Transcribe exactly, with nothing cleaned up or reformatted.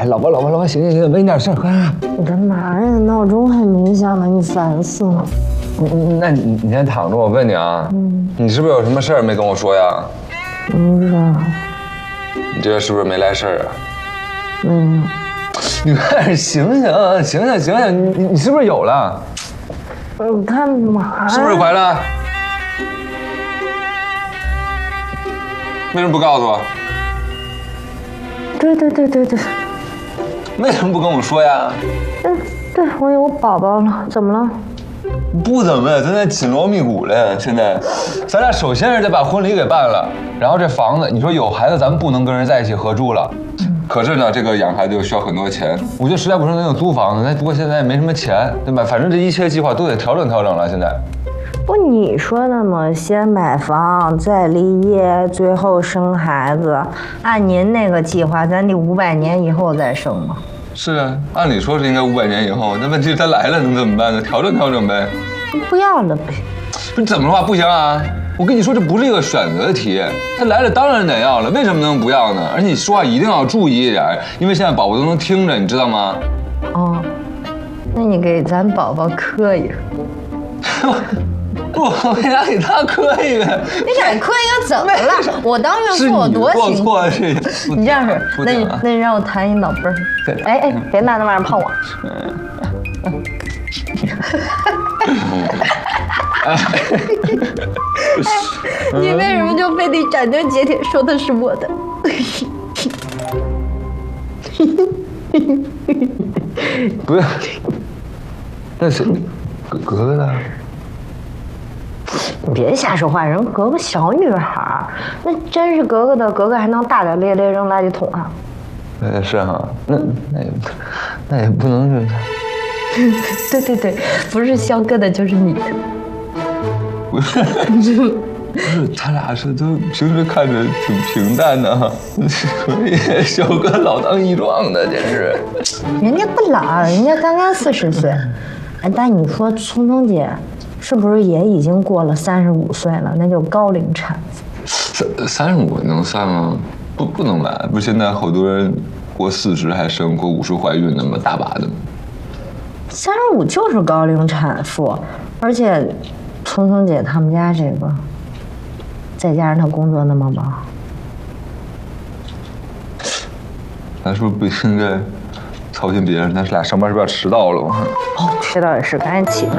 哎，老婆老婆老婆，行行行，没点事儿，快点。 你干嘛呀？闹钟还没响呢，你烦死了。 嗯，那你你先躺着，我问你啊，嗯，你是不是有什么事儿没跟我说呀？ 不是， 你这是不是没来事儿啊？ 没有。 你快点醒醒，醒醒醒醒，你你是不是有了？ 你干嘛呀？ 是不是怀了？为什么不告诉我？ 对对对对对。 为什么不跟我说呀？ 嗯，对，我有宝宝了，怎么了？ 不怎么，咱俩紧锣密鼓的。现在，咱俩首先是得把婚礼给办了，然后这房子，你说有孩子，咱们不能跟人在一起合住了。可是呢，这个养孩子又需要很多钱，我觉得实在不成，咱就租房子。那不过现在也没什么钱，对吧？反正这一切计划都得调整调整了。现在， 不，你说的嘛，先买房，再立业，最后生孩子。按您那个计划，咱得五百年以后再生嘛。 是啊，按理说是应该五百年以后，那问题是他来了能怎么办呢？调整调整呗。 不要了呗。 不是怎么说不行啊？我跟你说，这不是一个选择题。他来了当然得要了，为什么能不要呢？而且你说话一定要注意一点，因为现在宝宝都能听着，你知道吗？ 哦，那你给咱宝宝磕一个。 我为啥给他磕一个？ 你敢磕一个怎么了？我当孕妇我多辛苦。错是你这样式，那你那你让我弹一脑杯儿。哎哎，别拿那玩意儿碰我。你为什么就非得斩钉截铁说它是我的？ 不是，那是格格格的。 你别瞎说话，人格格小女孩，那真是格格的，格格还能大大咧咧扔垃圾桶上。 呃，是哈，那那也那也不能是。 对对对，不是肖哥的，就是你的。 不是，不是，他俩是都平时看着挺平淡的，所以肖哥老当益壮的，真是。 人家不老，人家刚刚四十岁。哎，但你说聪聪姐是不是也已经过了三十五岁了？那就高龄产妇。 三三十五能算吗？不，不能吧？不是现在好多人过四十还生，过五十怀孕那么大把的吗？ 三十五就是高龄产妇，而且聪聪姐他们家这个，再加上她工作那么忙， 咱是不是不应该操心别人？咱是俩上班是不是要迟到了？ 哦，迟到也是，赶紧起。